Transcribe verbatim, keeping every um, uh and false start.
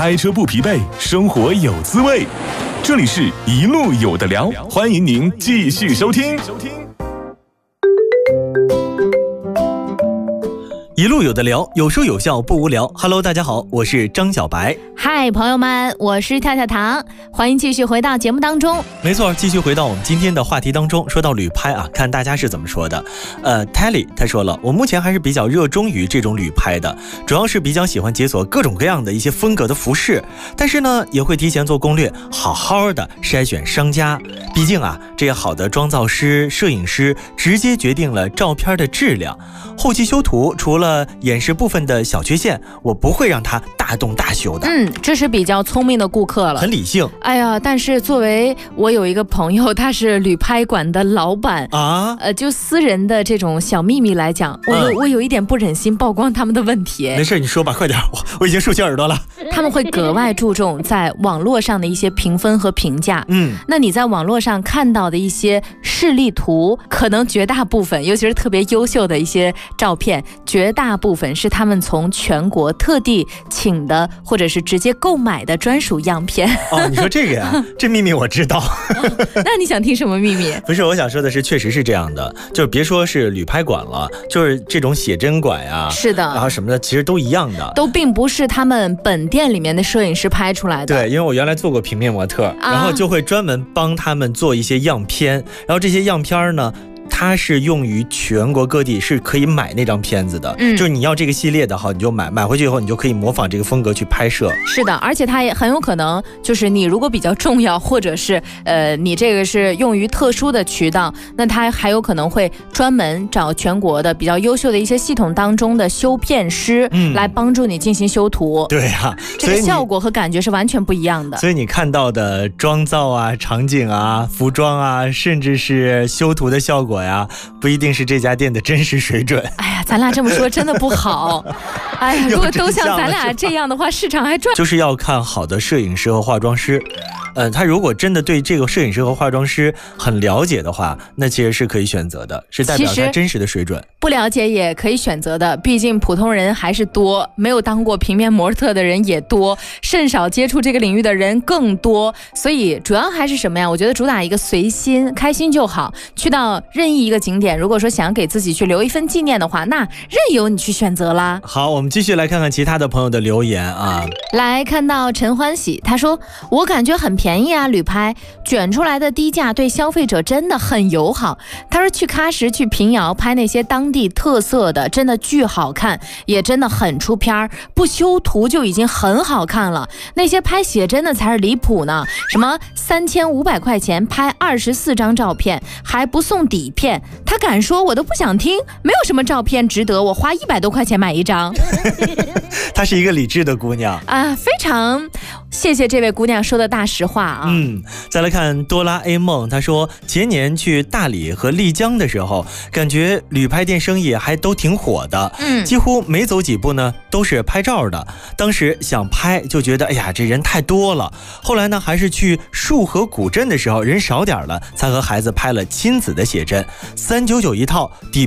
开车不疲惫，生活有滋味。这里是一路有的聊，欢迎您继续收听。 一路有的聊，有说有笑不无聊。Hello， 大家好，我是张小白。 嗨，朋友们，我是跳跳糖，欢迎继续回到节目当中。 没错，继续回到我们今天的话题当中，说到旅拍啊，看大家是怎么说的。呃 Telly 他说了，我目前还是比较热衷于这种旅拍的，主要是比较喜欢解锁各种各样的一些风格的服饰，但是呢，也会提前做攻略，好好的筛选商家。毕竟啊，这些好的妆造师、摄影师直接决定了照片的质量。后期修图除了掩饰部分的小缺陷，我不会让它大动大修的。 嗯，这是比较聪明的顾客了， 很理性。 哎呀，但是作为我有一个朋友，他是旅拍馆的老板啊，呃，就私人的这种小秘密来讲，我有、嗯、我有一点不忍心曝光他们的问题。 没事，你说吧，快点，我我已经竖起耳朵了。 他们会格外注重在网络上的一些评分和评价。嗯，那你在网络上看到的一些示例图，可能绝大部分，尤其是特别优秀的一些照片，绝大部分是他们从全国特地请的，或者是直接购买的专属样片。 哦，你说这个呀？这秘密我知道。 哦、那你想听什么秘密？ 不是，我想说的是，确实是这样的，就是别说是旅拍馆了，就是这种写真馆呀， 是的， 然后什么的，其实都一样的， 都并不是他们本店里面的摄影师拍出来的。 对，因为我原来做过平面模特，然后就会专门帮他们做一些样片，然后这些样片呢，它是用于全国各地，是可以买那张片子的。嗯，就是你要这个系列的好，你就买，买回去以后你就可以模仿这个风格去拍摄。 是的，而且它也很有可能就是你如果比较重要，或者是呃你这个是用于特殊的渠道，那它还有可能会专门找全国的比较优秀的一些系统当中的修片师、嗯、来帮助你进行修图。 对啊， 这个效果和感觉是完全不一样的。 所以你看到的妆造啊、场景啊、服装啊，甚至是修图的效果呀，不一定是这家店的真实水准。 哎呀，咱俩这么说真的不好。哎呀，如果都像咱俩这样的话，市场还赚。 就是要看好的摄影师和化妆师。嗯，他如果真的对这个摄影师和化妆师很了解的话，那其实是可以选择的，是代表他真实的水准。 不了解也可以选择的，毕竟普通人还是多，没有当过平面模特的人也多，甚少接触这个领域的人更多。所以主要还是什么呀？我觉得主打一个随心，开心就好。去到任意一个景点，如果说想给自己去留一份纪念的话，那任由你去选择啦。 好，我们继续来看看其他的朋友的留言啊。 来看到陈欢喜，他说我感觉很便宜啊，旅拍卷出来的低价对消费者真的很友好。他说去喀什、去平遥拍那些当地特色的，真的巨好看，也真的很出片，不修图就已经很好看了。那些拍写真的才是离谱呢，什么三千五百块钱拍二十四张照片，还不送底片，他敢说我都不想听，没有什么照片值得我花一百多块钱买一张。 她是一个理智的姑娘啊，非常谢谢这位姑娘说的大实话啊。 嗯，再来看哆啦 A 梦，她说前年去大理和丽江的时候，感觉旅拍店生意还都挺火的，嗯，几乎没走几步呢都是拍照的。当时想拍就觉得哎呀这人太多了，后来呢还是去束河古镇的时候人少点了，才和孩子拍了亲子的写真，三九九一套，底